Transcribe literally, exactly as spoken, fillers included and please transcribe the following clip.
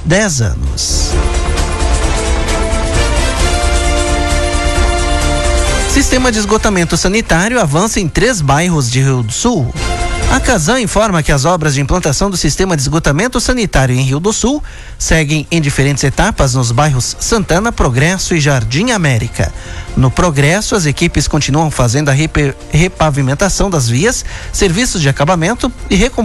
dez anos. Sistema de esgotamento sanitário avança em três bairros de Rio do Sul. A Casan informa que as obras de implantação do sistema de esgotamento sanitário em Rio do Sul seguem em diferentes etapas nos bairros Santana, Progresso e Jardim América. No Progresso, as equipes continuam fazendo a rep- repavimentação das vias, serviços de acabamento e recomposição